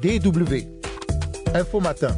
DW. Info Matin.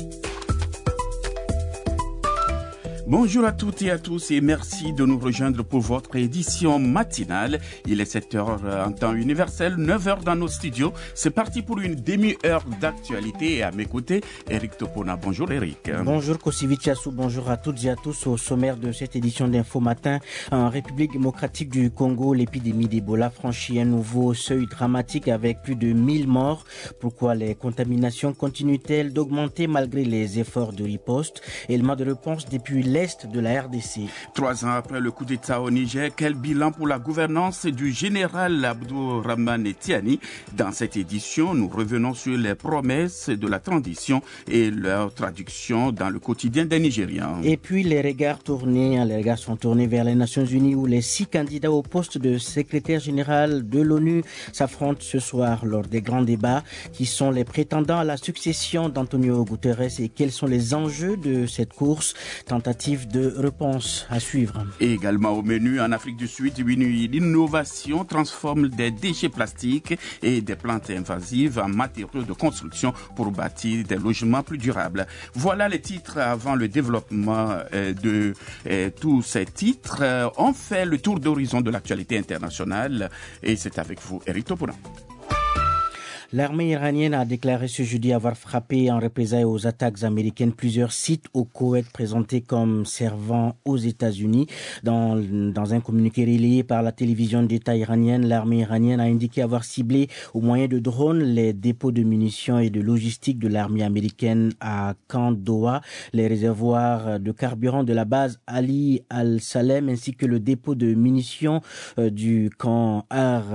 Bonjour à toutes et à tous et merci de nous rejoindre pour votre édition matinale. Il est 7h en temps universel, 9h dans nos studios. C'est parti pour une demi-heure d'actualité et à mes côtés, Eric Topona. Bonjour Eric. Bonjour Kosivitchassou, bonjour à toutes et à tous. Au sommaire de cette édition d'Info Matin, en République démocratique du Congo, l'épidémie d'Ebola franchit un nouveau seuil dramatique avec plus de 1000 morts. Pourquoi les contaminations continuent-elles d'augmenter malgré les efforts de riposte? Élément de réponse depuis l'est de la RDC. 3 ans après le coup d'État au Niger, quel bilan pour la gouvernance du général Abdourahmane Tiani? Dans cette édition, nous revenons sur les promesses de la transition et leur traduction dans le quotidien des Nigérians. Et puis les regards sont tournés vers les Nations Unies où les 6 candidats au poste de secrétaire général de l'ONU s'affrontent ce soir lors des grands débats. Qui sont les prétendants à la succession d'Antonio Guterres et quels sont les enjeux de cette course? Tentative de réponse à suivre. Et également au menu, en Afrique du Sud, l'innovation transforme des déchets plastiques et des plantes invasives en matériaux de construction pour bâtir des logements plus durables. Voilà les titres avant le développement de tous ces titres. On fait le tour d'horizon de l'actualité internationale et c'est avec vous, Eric Topona. L'armée iranienne a déclaré ce jeudi avoir frappé en représailles aux attaques américaines plusieurs sites au Koweït présentés comme servant aux États-Unis. Dans un communiqué relayé par la télévision d'État iranienne, l'armée iranienne a indiqué avoir ciblé au moyen de drones les dépôts de munitions et de logistique de l'armée américaine à Camp Doha, les réservoirs de carburant de la base Ali al-Salem ainsi que le dépôt de munitions du camp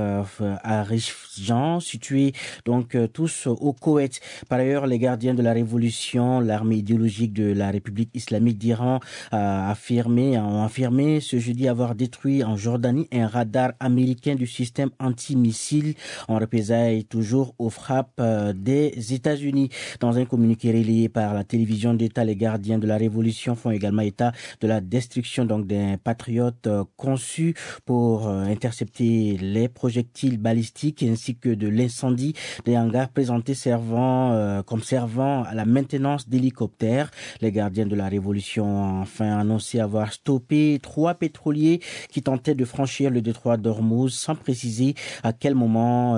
Arifjan situé donc tous au Koweït. Par ailleurs, les gardiens de la révolution, l'armée idéologique de la République islamique d'Iran ont affirmé ce jeudi avoir détruit en Jordanie un radar américain du système antimissile en représailles toujours aux frappes des États-Unis. Dans un communiqué relayé par la télévision d'État, les gardiens de la révolution font également état de la destruction donc d'un patriote conçu pour intercepter les projectiles balistiques ainsi que de l'incendie des hangars présentés comme servant à la maintenance d'hélicoptères. Les gardiens de la révolution ont enfin annoncé avoir stoppé 3 pétroliers qui tentaient de franchir le détroit d'Ormuz sans préciser à quel moment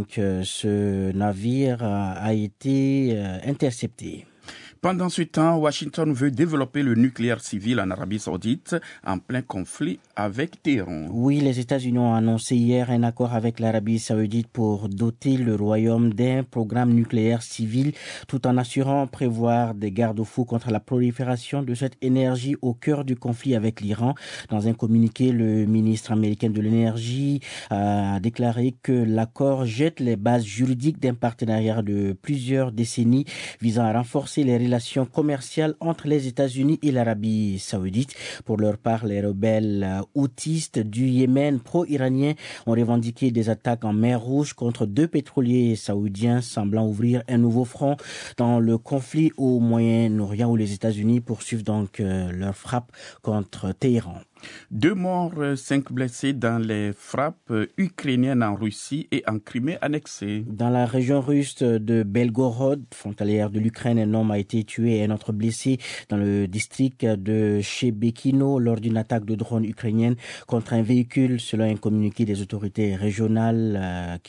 ce navire a été intercepté. Pendant ce temps, Washington veut développer le nucléaire civil en Arabie Saoudite en plein conflit avec Téhéran. Oui, les États-Unis ont annoncé hier un accord avec l'Arabie Saoudite pour doter le royaume d'un programme nucléaire civil tout en assurant prévoir des garde-fous contre la prolifération de cette énergie au cœur du conflit avec l'Iran. Dans un communiqué, le ministre américain de l'énergie a déclaré que l'accord jette les bases juridiques d'un partenariat de plusieurs décennies visant à renforcer les relations commerciales entre les États-Unis et l'Arabie Saoudite. Pour leur part, les rebelles houthistes du Yémen pro-iranien ont revendiqué des attaques en mer Rouge contre 2 pétroliers saoudiens, semblant ouvrir un nouveau front dans le conflit au Moyen-Orient où les États-Unis poursuivent donc leur frappe contre Téhéran. 2 morts, 5 blessés dans les frappes ukrainiennes en Russie et en Crimée annexée. Dans la région russe de Belgorod, frontalière de l'Ukraine, un homme a été tué et un autre blessé dans le district de Chebekino lors d'une attaque de drone ukrainienne contre un véhicule, selon un communiqué des autorités régionales,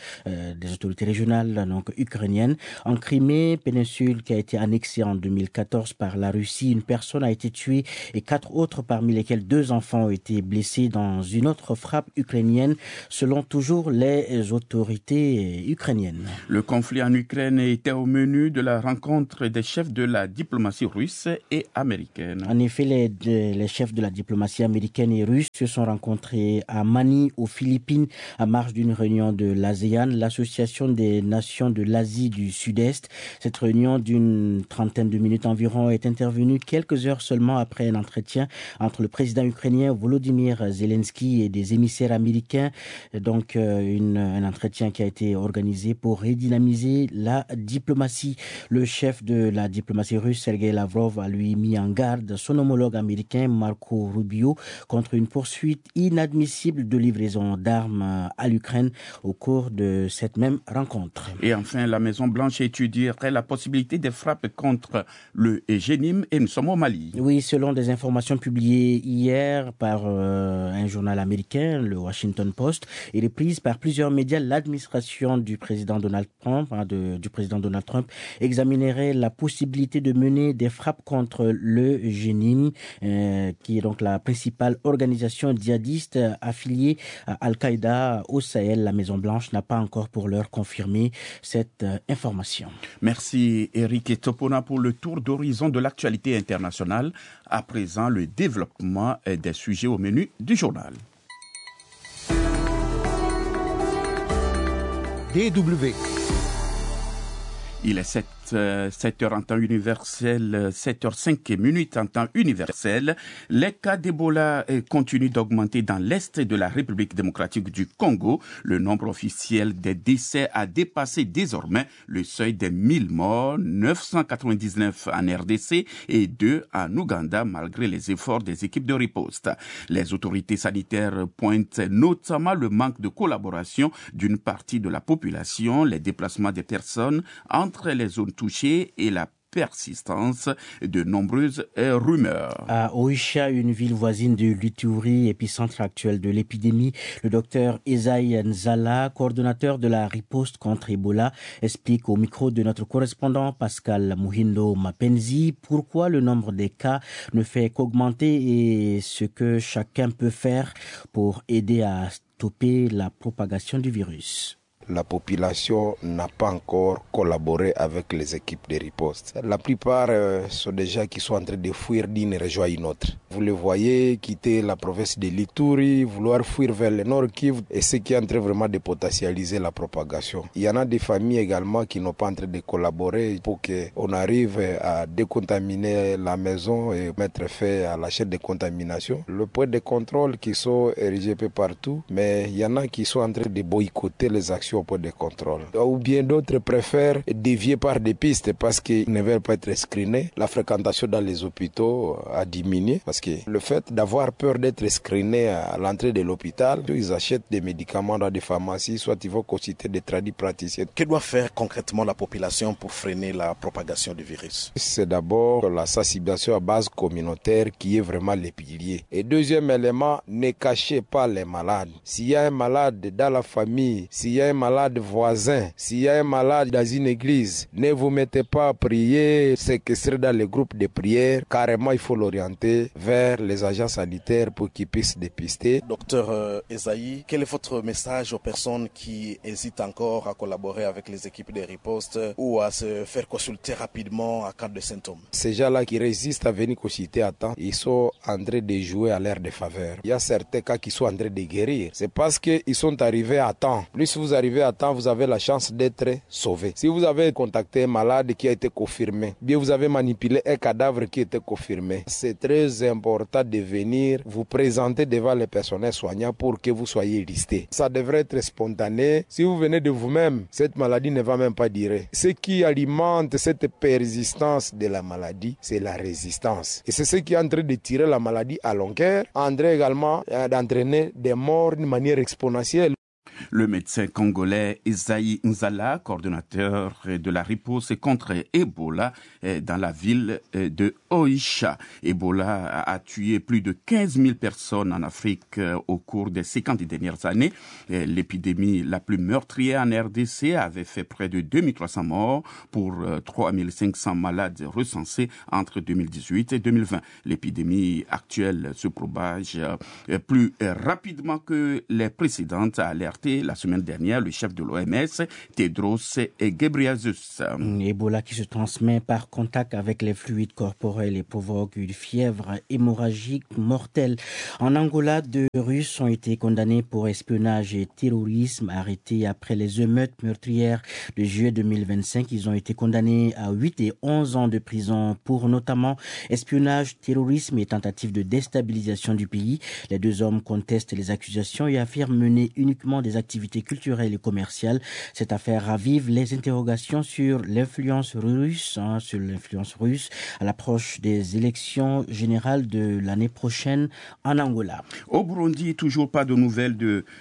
donc ukrainiennes. En Crimée, péninsule qui a été annexée en 2014 par la Russie, une personne a été tuée et 4 autres, parmi lesquels 2 enfants ont été blessés dans une autre frappe ukrainienne, selon toujours les autorités ukrainiennes. Le conflit en Ukraine était au menu de la rencontre des chefs de la diplomatie russe et américaine. En effet, les chefs de la diplomatie américaine et russe se sont rencontrés à Manille, aux Philippines, à marge d'une réunion de l'ASEAN, l'association des nations de l'Asie du Sud-Est. Cette réunion d'une trentaine de minutes environ est intervenue quelques heures seulement après un entretien entre le président ukrainien Volodymyr Zelensky et des émissaires américains. Donc, un entretien qui a été organisé pour redynamiser la diplomatie. Le chef de la diplomatie russe, Sergei Lavrov, a lui mis en garde son homologue américain, Marco Rubio, contre une poursuite inadmissible de livraison d'armes à l'Ukraine au cours de cette même rencontre. Et enfin, la Maison-Blanche étudierait la possibilité des frappes contre le Jenim et nous sommes au Mali. Oui, selon des informations publiées hier par un journal américain, le Washington Post, et reprises par plusieurs médias, l'administration du président Donald Trump, examinerait la possibilité de mener des frappes contre le Jenim, qui est donc la principale organisation djihadiste affiliée à Al-Qaïda au Sahel. La Maison-Blanche n'a pas encore pour l'heure confirmé cette information. Merci Eric et Topona pour le tour d'horizon de l'actualité internationale. À présent, le développement des sujets au menu du journal. DW. Il est 7h en temps universel, 7h05 en temps universel. Les cas d'Ebola continuent d'augmenter dans l'est de la République démocratique du Congo. Le nombre officiel des décès a dépassé désormais le seuil des 1000 morts, 999 en RDC et 2 en Ouganda malgré les efforts des équipes de riposte. Les autorités sanitaires pointent notamment le manque de collaboration d'une partie de la population, les déplacements des personnes entre les zones touchées et la persistance de nombreuses rumeurs. À Oicha, une ville voisine de l'Ituri, épicentre actuel de l'épidémie, le docteur Esaïe Nzala, coordonnateur de la riposte contre Ebola, explique au micro de notre correspondant Pascal Muhindo Mapenzi pourquoi le nombre des cas ne fait qu'augmenter et ce que chacun peut faire pour aider à stopper la propagation du virus. La population n'a pas encore collaboré avec les équipes de riposte. La plupart sont des gens qui sont en train de fuir d'une région à une autre. Vous le voyez quitter la province de l'Ituri, vouloir fuir vers le nord Kivu, et ce qui est en train vraiment de potentialiser la propagation. Il y en a des familles également qui n'ont pas en train de collaborer pour qu'on arrive à décontaminer la maison et mettre fin à la chaîne de contamination. Le point de contrôle qui sont érigés peu partout, mais il y en a qui sont en train de boycotter les actions au point de contrôle. Ou bien d'autres préfèrent dévier par des pistes parce qu'ils ne veulent pas être screenés. La fréquentation dans les hôpitaux a diminué parce que le fait d'avoir peur d'être screenés à l'entrée de l'hôpital, ils achètent des médicaments dans des pharmacies, soit ils vont consulter des praticiens. Que doit faire concrètement la population pour freiner la propagation du virus? C'est d'abord la sensibilisation à base communautaire qui est vraiment le pilier. Et deuxième élément, ne cachez pas les malades. S'il y a un malade dans la famille, s'il y a un malade voisin, s'il y a un malade dans une église, ne vous mettez pas à prier, séquestrer dans les groupes de prière. Carrément, il faut l'orienter vers les agents sanitaires pour qu'ils puissent dépister. Docteur Esaïe, quel est votre message aux personnes qui hésitent encore à collaborer avec les équipes de riposte ou à se faire consulter rapidement en cas de symptômes? Ces gens-là qui résistent à venir consulter à temps, ils sont en train de jouer à l'air de faveur. Il y a certains cas qui sont en train de guérir. C'est parce qu'ils sont arrivés à temps. Plus vous arrivez à temps, vous avez la chance d'être sauvé. Si vous avez contacté un malade qui a été confirmé, bien vous avez manipulé un cadavre qui était confirmé, c'est très important de venir vous présenter devant les personnels soignants pour que vous soyez listés. Ça devrait être spontané. Si vous venez de vous-même, cette maladie ne va même pas durer. Ce qui alimente cette persistance de la maladie, c'est la résistance. Et c'est ce qui est en train de tirer la maladie à longueur, en train également d'entraîner des morts d'une manière exponentielle. Le médecin congolais Esaïe Nzala, coordonnateur de la riposte contre Ebola dans la ville de Oicha. Ebola a tué plus de 15 000 personnes en Afrique au cours des 50 dernières années. L'épidémie la plus meurtrière en RDC avait fait près de 2300 morts pour 3500 malades recensés entre 2018 et 2020. L'épidémie actuelle se propage plus rapidement que les précédentes, a alerté présenté la semaine dernière le chef de l'OMS, Tedros Ghebreyesus. Ebola qui se transmet par contact avec les fluides corporels et provoque une fièvre hémorragique mortelle. En Angola, 2 Russes ont été condamnés pour espionnage et terrorisme, arrêtés après les émeutes meurtrières de juillet 2025. Ils ont été condamnés à 8 et 11 ans de prison pour notamment espionnage, terrorisme et tentative de déstabilisation du pays. Les 2 hommes contestent les accusations et affirment mener uniquement des activités culturelles et commerciales. Cette affaire ravive les interrogations sur l'influence russe à l'approche des élections générales de l'année prochaine en Angola. Au Burundi, toujours pas de nouvelles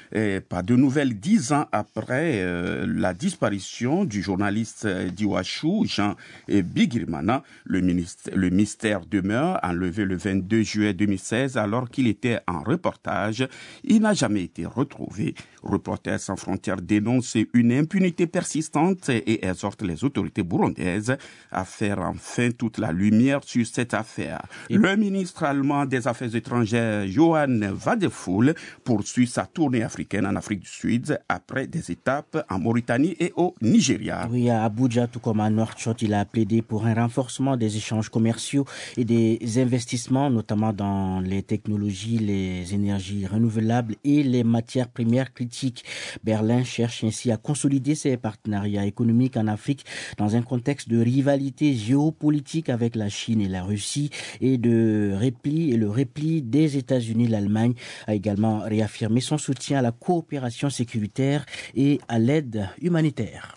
10 ans après la disparition du journaliste d'Iwachu, Jean Bigirimana. Le mystère demeure, enlevé le 22 juillet 2016 alors qu'il était en reportage. Il n'a jamais été retrouvé. Reporters sans frontières dénonce une impunité persistante et exhorte les autorités burundaises à faire enfin toute la lumière sur cette affaire. Le ministre allemand des Affaires étrangères, Johann Wadephul, poursuit sa tournée africaine en Afrique du Sud après des étapes en Mauritanie et au Nigeria. Oui, à Abuja, tout comme à Nouakchott, il a plaidé pour un renforcement des échanges commerciaux et des investissements, notamment dans les technologies, les énergies renouvelables et les matières premières critiques. Berlin cherche ainsi à consolider ses partenariats économiques en Afrique dans un contexte de rivalité géopolitique avec la Chine et la Russie et le repli des États-Unis. L'Allemagne a également réaffirmé son soutien à la coopération sécuritaire et à l'aide humanitaire.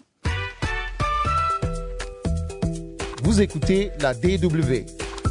Vous écoutez la DW.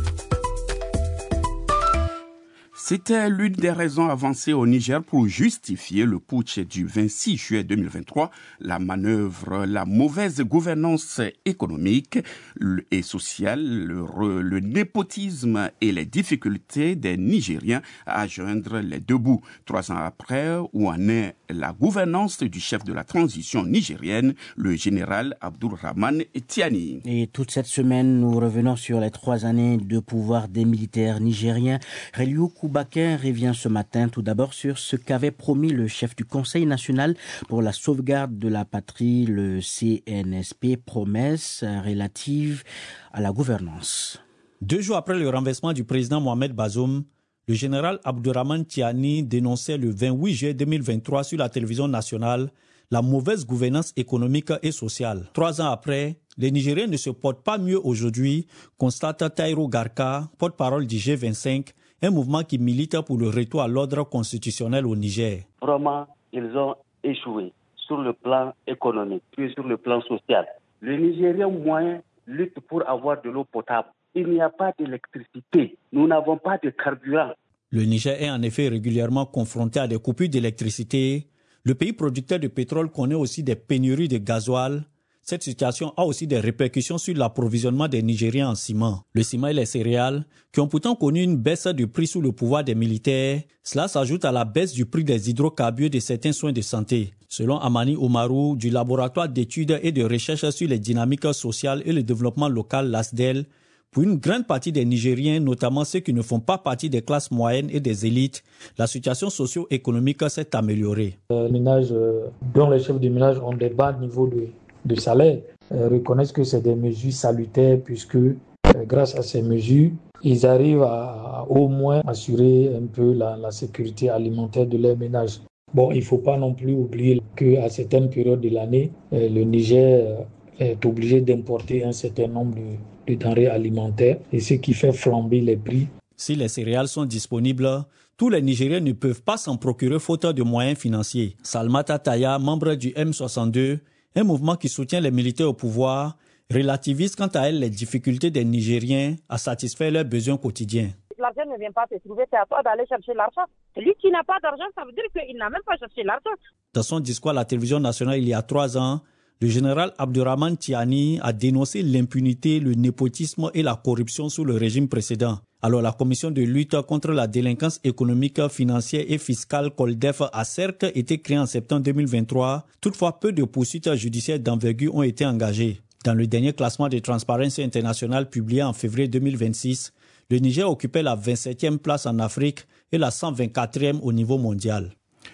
C'était l'une des raisons avancées au Niger pour justifier le putsch du 26 juillet 2023, la manœuvre, la mauvaise gouvernance économique et sociale, le népotisme et les difficultés des Nigériens à joindre les 2 bouts. 3 ans après, où en est la gouvernance du chef de la transition nigérienne, le général Abdourahmane Tiani. Et toute cette semaine, nous revenons sur les 3 années de pouvoir des militaires nigériens. Reliou Koubakin revient ce matin tout d'abord sur ce qu'avait promis le chef du Conseil national pour la sauvegarde de la patrie, le CNSP, promesse relative à la gouvernance. 2 jours après le renversement du président Mohamed Bazoum, le général Abdourahmane Tiani dénonçait le 28 juillet 2023 sur la télévision nationale la mauvaise gouvernance économique et sociale. 3 ans après, les Nigériens ne se portent pas mieux aujourd'hui, constate Taïro Garka, porte-parole du G25, un mouvement qui milite pour le retour à l'ordre constitutionnel au Niger. Vraiment, ils ont échoué sur le plan économique, puis sur le plan social. Le Nigérien moyen lutte pour avoir de l'eau potable. Il n'y a pas d'électricité. Nous n'avons pas de carburant. Le Niger est en effet régulièrement confronté à des coupures d'électricité. Le pays producteur de pétrole connaît aussi des pénuries de gasoil. Cette situation a aussi des répercussions sur l'approvisionnement des Nigériens en ciment. Le ciment et les céréales, qui ont pourtant connu une baisse du prix sous le pouvoir des militaires, cela s'ajoute à la baisse du prix des hydrocarbures et de certains soins de santé. Selon Amani Oumarou, du laboratoire d'études et de recherche sur les dynamiques sociales et le développement local, l'ASDEL, pour une grande partie des Nigériens, notamment ceux qui ne font pas partie des classes moyennes et des élites, la situation socio-économique s'est améliorée. Les ménages dont les chefs de ménage ont des bas niveaux de salaire reconnaissent que c'est des mesures salutaires puisque grâce à ces mesures, ils arrivent à au moins assurer un peu la sécurité alimentaire de leurs ménages. Bon, il ne faut pas non plus oublier qu'à certaines périodes de l'année, le Niger est obligé d'importer un certain nombre de denrées alimentaires et ce qui fait flamber les prix. Si les céréales sont disponibles, tous les Nigériens ne peuvent pas s'en procurer faute de moyens financiers. Salmata Taya, membre du M62, un mouvement qui soutient les militaires au pouvoir, relativise quant à elle les difficultés des Nigériens à satisfaire leurs besoins quotidiens. L'argent ne vient pas te trouver, c'est à toi d'aller chercher l'argent. Celui qui n'a pas d'argent, ça veut dire qu'il n'a même pas cherché l'argent. Dans son discours à la télévision nationale il y a 3 ans, le général Abdourahmane Tiani a dénoncé l'impunité, le népotisme et la corruption sous le régime précédent. Alors la commission de lutte contre la délinquance économique, financière et fiscale COLDEF a certes été créée en septembre 2023. Toutefois, peu de poursuites judiciaires d'envergure ont été engagées. Dans le dernier classement de Transparency International publié en février 2026, le Niger occupait la 27e place en Afrique et la 124e au niveau mondial.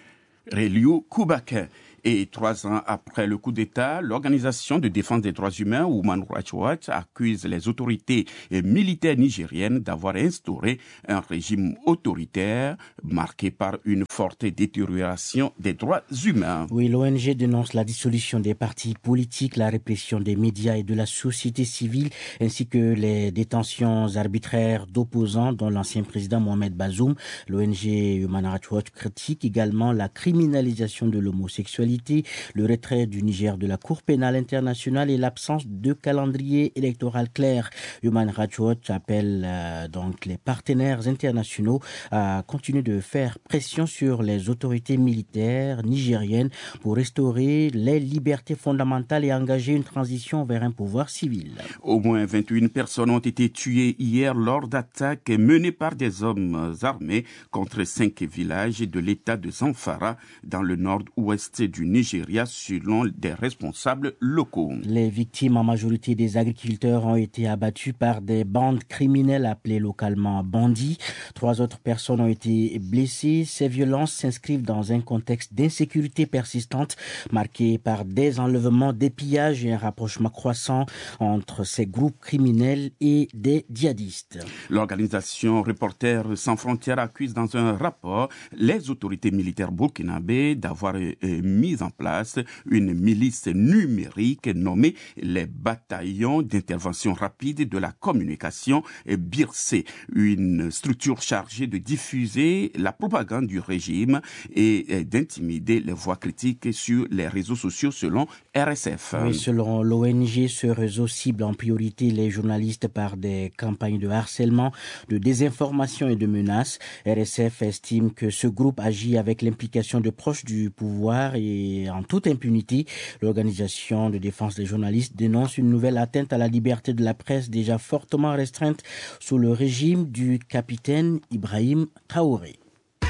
Reliou Koubaka. Et 3 ans après le coup d'État, l'organisation de défense des droits humains, Human Rights Watch, accuse les autorités militaires nigériennes d'avoir instauré un régime autoritaire marqué par une forte détérioration des droits humains. Oui, l'ONG dénonce la dissolution des partis politiques, la répression des médias et de la société civile, ainsi que les détentions arbitraires d'opposants, dont l'ancien président Mohamed Bazoum. L'ONG Human Rights Watch critique également la criminalisation de l'homosexualité, le retrait du Niger de la Cour pénale internationale et l'absence de calendrier électoral clair. Human Rights Watch appelle donc les partenaires internationaux à continuer de faire pression sur les autorités militaires nigériennes pour restaurer les libertés fondamentales et engager une transition vers un pouvoir civil. Au moins 21 personnes ont été tuées hier lors d'attaques menées par des hommes armés contre 5 villages de l'état de Zamfara dans le nord-ouest du Nigeria, selon des responsables locaux. Les victimes, en majorité des agriculteurs, ont été abattues par des bandes criminelles appelées localement bandits. 3 autres personnes ont été blessées. Ces violences s'inscrivent dans un contexte d'insécurité persistante, marqué par des enlèvements, des pillages et un rapprochement croissant entre ces groupes criminels et des djihadistes. L'organisation Reporters sans frontières accuse dans un rapport les autorités militaires burkinabées d'avoir mis en place une milice numérique nommée les bataillons d'intervention rapide de la communication BIRC, une structure chargée de diffuser la propagande du régime et d'intimider les voix critiques sur les réseaux sociaux selon RSF. Oui, selon l'ONG, ce réseau cible en priorité les journalistes par des campagnes de harcèlement, de désinformation et de menaces. RSF estime que ce groupe agit avec l'implication de proches du pouvoir et en toute impunité. L'organisation de défense des journalistes dénonce une nouvelle atteinte à la liberté de la presse déjà fortement restreinte sous le régime du capitaine Ibrahim Traoré.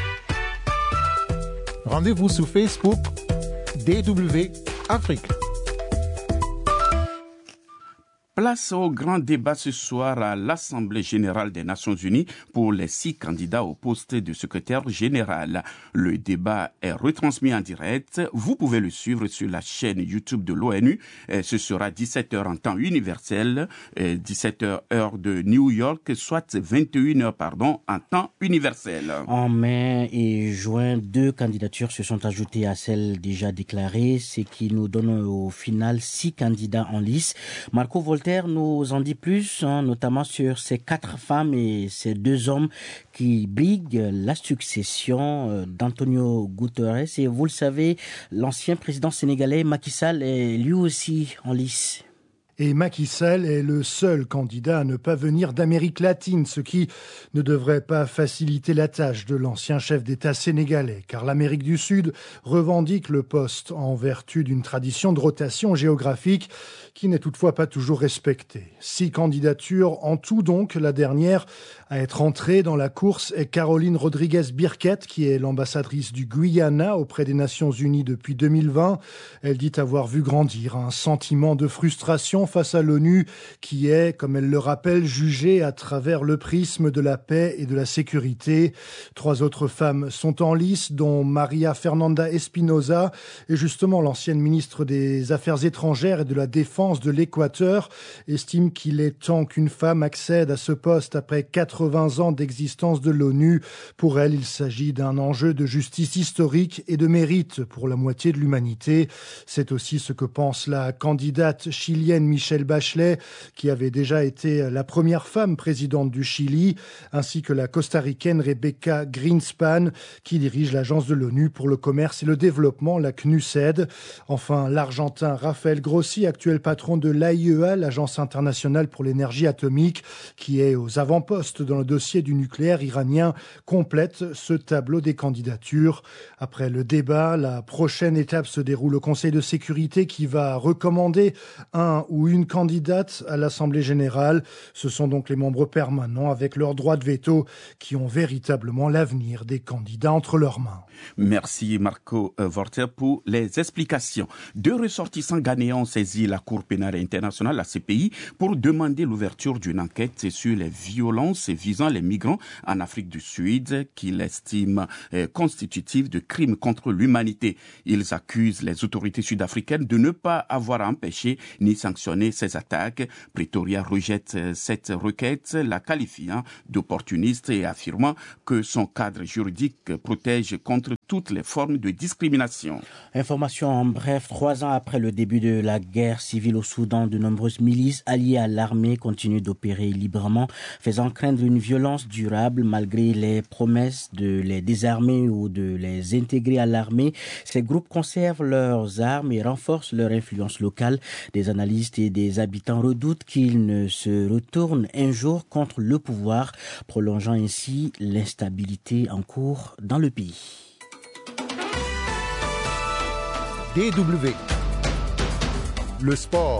Rendez-vous sur Facebook DW Afrique. Place au grand débat ce soir à l'Assemblée générale des Nations unies pour les 6 candidats au poste de secrétaire général. Le débat est retransmis en direct. Vous pouvez le suivre sur la chaîne YouTube de l'ONU. Ce sera 17h en temps universel, 17h heure de New York, soit 21h en temps universel. En mai et juin, 2 candidatures se sont ajoutées à celles déjà déclarées, ce qui nous donne au final 6 candidats en lice. Marco Voltaire nous en dit plus, notamment sur ces 4 femmes et ces 2 hommes qui briguent la succession d'Antonio Guterres. Et vous le savez, l'ancien président sénégalais Macky Sall est lui aussi en lice. Et Macky Sall est le seul candidat à ne pas venir d'Amérique latine, ce qui ne devrait pas faciliter la tâche de l'ancien chef d'État sénégalais, car l'Amérique du Sud revendique le poste en vertu d'une tradition de rotation géographique qui n'est toutefois pas toujours respectée. 6 candidatures en tout donc. La dernière à être entrée dans la course est Caroline Rodriguez-Birquet, qui est l'ambassadrice du Guyana auprès des Nations Unies depuis 2020. Elle dit avoir vu grandir un sentiment de frustration face à l'ONU qui est, comme elle le rappelle, jugée à travers le prisme de la paix et de la sécurité. 3 autres femmes sont en lice, dont Maria Fernanda Espinosa et justement l'ancienne ministre des Affaires étrangères et de la Défense de l'Équateur estime qu'il est temps qu'une femme accède à ce poste après 80 ans d'existence de l'ONU. Pour elle, il s'agit d'un enjeu de justice historique et de mérite pour la moitié de l'humanité. C'est aussi ce que pense la candidate chilienne Michelle Bachelet, qui avait déjà été la première femme présidente du Chili, ainsi que la costaricaine Rebecca Greenspan, qui dirige l'agence de l'ONU pour le commerce et le développement, la CNUSED. Enfin, l'Argentin Rafael Grossi, actuel patron de l'AIEA, l'Agence internationale pour l'énergie atomique, qui est aux avant-postes dans le dossier du nucléaire iranien, complète ce tableau des candidatures. Après le débat, la prochaine étape se déroule au Conseil de sécurité qui va recommander un ou ou une candidate à l'Assemblée générale. Ce sont donc les membres permanents avec leur droit de veto qui ont véritablement l'avenir des candidats entre leurs mains. Merci Marco Worter pour les explications. 2 ressortissants ghanéens ont saisi la Cour pénale internationale, la CPI, pour demander l'ouverture d'une enquête sur les violences visant les migrants en Afrique du Sud, qu'ils estiment constitutives de crimes contre l'humanité. Ils accusent les autorités sud-africaines de ne pas avoir empêché ni sanctionné ces attaques. Pretoria rejette cette requête, la qualifiant d'opportuniste et affirmant que son cadre juridique protège contre toutes les formes de discrimination. Information en bref, 3 ans après le début de la guerre civile au Soudan, de nombreuses milices alliées à l'armée continuent d'opérer librement, faisant craindre une violence durable malgré les promesses de les désarmer ou de les intégrer à l'armée. Ces groupes conservent leurs armes et renforcent leur influence locale. Des analystes et des habitants redoutent qu'ils ne se retournent un jour contre le pouvoir, prolongeant ainsi l'instabilité en cours dans le pays. DW. Le sport.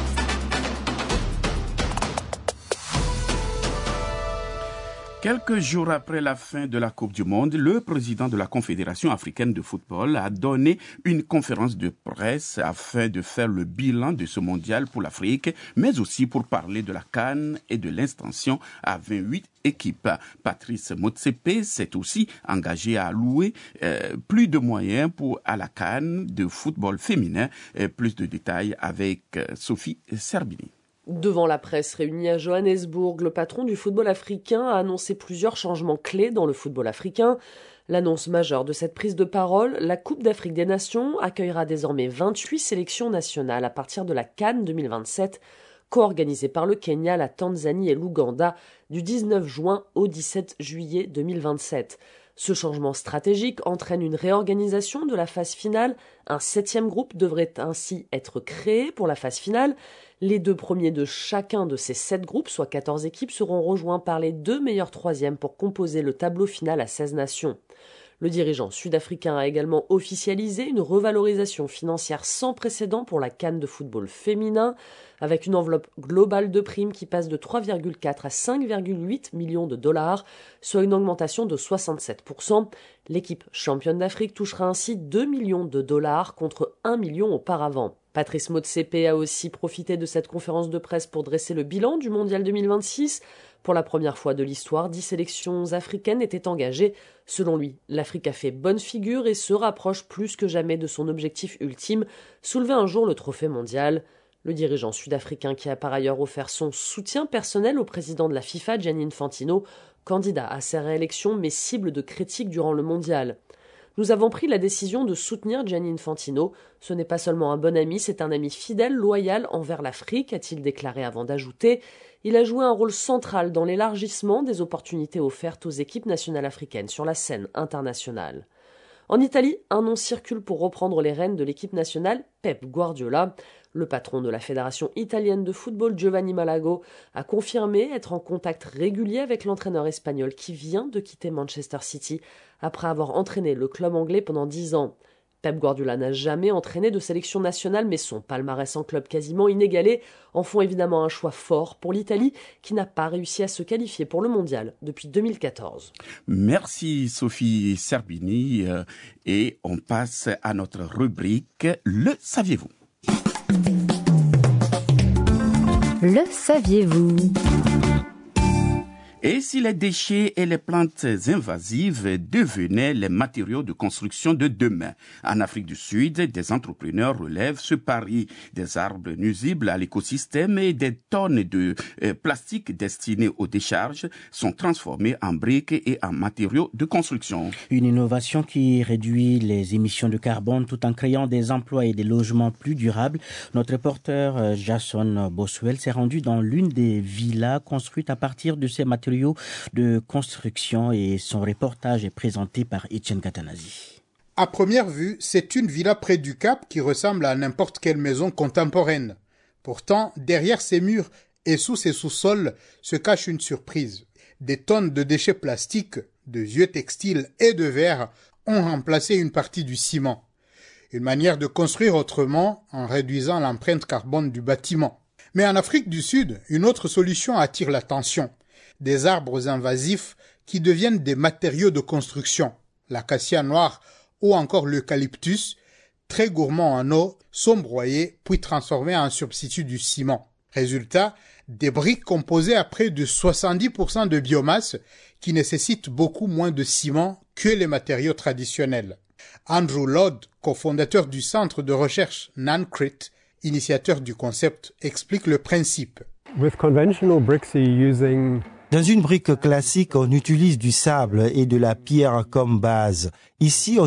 Quelques jours après la fin de la Coupe du Monde, le président de la Confédération africaine de football a donné une conférence de presse afin de faire le bilan de ce mondial pour l'Afrique, mais aussi pour parler de la CAN et de l'extension à 28 équipes. Patrice Motsepe s'est aussi engagé à allouer plus de moyens à la CAN de football féminin. Plus de détails avec Sophie Serbini. Devant la presse réunie à Johannesburg, le patron du football africain a annoncé plusieurs changements clés dans le football africain. L'annonce majeure de cette prise de parole, la Coupe d'Afrique des Nations accueillera désormais 28 sélections nationales à partir de la CAN 2027, co-organisée par le Kenya, la Tanzanie et l'Ouganda du 19 juin au 17 juillet 2027. Ce changement stratégique entraîne une réorganisation de la phase finale. Un 7e groupe devrait ainsi être créé pour la phase finale. Les 2 premiers de chacun de ces 7 groupes, soit 14 équipes, seront rejoints par les 2 meilleurs 3e pour composer le tableau final à 16 nations. Le dirigeant sud-africain a également officialisé une revalorisation financière sans précédent pour la CAN de football féminin, avec une enveloppe globale de primes qui passe de 3,4 à 5,8 millions de dollars, soit une augmentation de 67%. L'équipe championne d'Afrique touchera ainsi 2 millions de dollars contre 1 million auparavant. Patrice Motsepe a aussi profité de cette conférence de presse pour dresser le bilan du Mondial 2026. Pour la première fois de l'histoire, 10 sélections africaines étaient engagées. Selon lui, l'Afrique a fait bonne figure et se rapproche plus que jamais de son objectif ultime, soulever un jour le trophée mondial. Le dirigeant sud-africain, qui a par ailleurs offert son soutien personnel au président de la FIFA, Gianni Infantino, candidat à sa réélection mais cible de critiques durant le mondial. Nous avons pris la décision de soutenir Gianni Infantino. Ce n'est pas seulement un bon ami, c'est un ami fidèle, loyal envers l'Afrique, a-t-il déclaré avant d'ajouter. Il a joué un rôle central dans l'élargissement des opportunités offertes aux équipes nationales africaines sur la scène internationale. En Italie, un nom circule pour reprendre les rênes de l'équipe nationale, Pep Guardiola. Le patron de la Fédération italienne de football, Giovanni Malago, a confirmé être en contact régulier avec l'entraîneur espagnol qui vient de quitter Manchester City après avoir entraîné le club anglais pendant 10 ans. Pep Guardiola n'a jamais entraîné de sélection nationale, mais son palmarès en club quasiment inégalé en font évidemment un choix fort pour l'Italie, qui n'a pas réussi à se qualifier pour le mondial depuis 2014. Merci Sophie Serbini. Et on passe à notre rubrique « Le saviez-vous » Le saviez-vous ? Et si les déchets et les plantes invasives devenaient les matériaux de construction de demain? En Afrique du Sud, des entrepreneurs relèvent ce pari. Des arbres nuisibles à l'écosystème et des tonnes de plastique destinés aux décharges sont transformés en briques et en matériaux de construction. Une innovation qui réduit les émissions de carbone tout en créant des emplois et des logements plus durables. Notre reporter Jason Boswell s'est rendu dans l'une des villas construites à partir de ces matériaux de construction et son reportage est présenté par Etienne Katanazi. À première vue, c'est une villa près du Cap qui ressemble à n'importe quelle maison contemporaine. Pourtant, derrière ces murs et sous ces sous-sols se cache une surprise. Des tonnes de déchets plastiques, de vieux textiles et de verre ont remplacé une partie du ciment. Une manière de construire autrement en réduisant l'empreinte carbone du bâtiment. Mais en Afrique du Sud, une autre solution attire l'attention. Des arbres invasifs qui deviennent des matériaux de construction. L'acacia noire ou encore l'eucalyptus, très gourmands en eau, sont broyés puis transformés en substitut du ciment. Résultat, des briques composées à près de 70% de biomasse qui nécessitent beaucoup moins de ciment que les matériaux traditionnels. Andrew Lord, cofondateur du centre de recherche Nancrit, initiateur du concept, explique le principe. Dans une brique classique, on utilise du sable et de la pierre comme base. Ici,